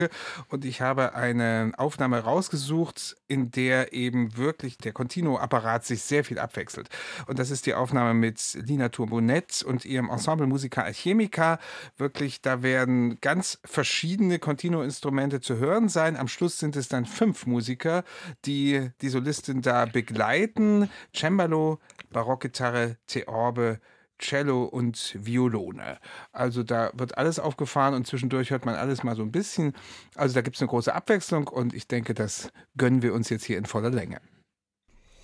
Und ich habe eine Aufnahme rausgesucht, in der eben wirklich der Continuo-Apparat sich sehr viel abwechselt. Und das ist die Aufnahme mit Lina Turbonett und ihrem Ensemble Musica Alchemica. Wirklich, da werden ganz verschiedene Continuo-Instrumente zu hören sein. Am Schluss sind es dann 5 Musiker, die die Solistin da begleiten. Cembalo, Barockgitarre, Theorbe, Cello und Violone. Also da wird alles aufgefahren und zwischendurch hört man alles mal so ein bisschen. Also da gibt es eine große Abwechslung und ich denke, das gönnen wir uns jetzt hier in voller Länge.